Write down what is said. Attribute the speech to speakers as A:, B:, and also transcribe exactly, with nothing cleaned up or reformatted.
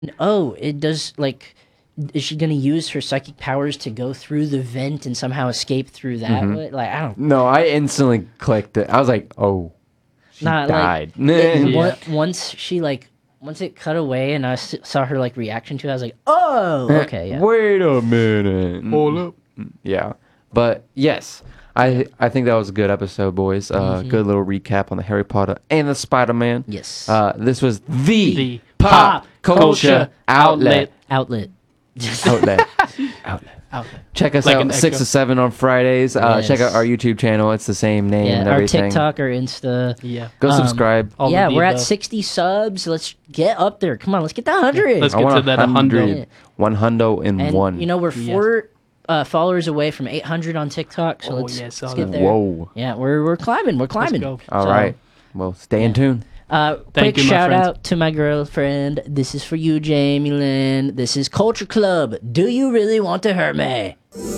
A: Oh, it does like. Is she gonna use her psychic powers to go through the vent and somehow escape through that
B: Mhm.
A: way? Like I don't.
B: No, I instantly clicked it. I was like, oh, she
A: Not
B: died.
A: like it,
C: Yeah.
A: on- once she like once it cut away and I s- saw her like reaction to it, I was like, oh, okay, yeah.
B: Wait a minute.
C: Hold up.
B: Yeah, but yes, I I think that was a good episode, boys. Uh,
A: Mm-hmm.
B: Good little recap on the Harry Potter and the Spider Man.
A: Yes.
B: Uh, this was the,
C: The
B: pop,
A: Pop
B: culture,
C: Culture
B: outlet.
A: Outlet.
B: Outlet. outlet.
C: Outlet.
B: Check us
C: Like
B: out
C: an
B: six
C: echo.
B: to seven on Fridays. Uh,
A: Yes.
B: Check out our YouTube channel. It's the same name
A: Yeah,
B: and
A: our
B: everything.
A: TikTok, our Insta.
C: Yeah.
B: Go
A: um,
B: subscribe.
C: All of
A: yeah,
C: the
A: we're at
C: above.
A: sixty subs. Let's get up there. Come on, let's get to one hundred.
C: Let's
B: I
C: get
B: want
C: to that
B: a
C: one hundred.
A: Yeah.
B: One hundo and,
A: and
B: one.
A: you know we're
C: Yes.
A: four uh, followers away from eight hundred on TikTok. So
C: Oh,
A: let's,
C: yeah, I saw
A: let's get
C: that.
A: there.
B: Whoa.
A: Yeah, we're we're climbing. We're
C: Let's
A: climbing.
C: go.
B: All
A: So,
B: right. Well, stay in tune.
A: Uh,
C: Thank
A: quick
C: you, my
A: shout
C: friends.
A: out to my girlfriend. This is for you, Jamie Lynn. This is Culture Club. Do you really want to hurt me?